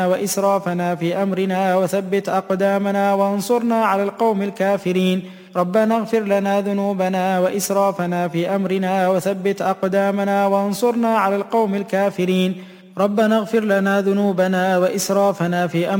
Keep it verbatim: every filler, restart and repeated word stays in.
وإسرافنا في أمرنا وثبت أقدامنا وانصرنا على القوم الكافرين. ربنا اغفر لنا ذنوبنا وإسرافنا في أمرنا وثبت أقدامنا وانصرنا على القوم الكافرين. ربنا اغفر لنا ذنوبنا وإسرافنا في أمرنا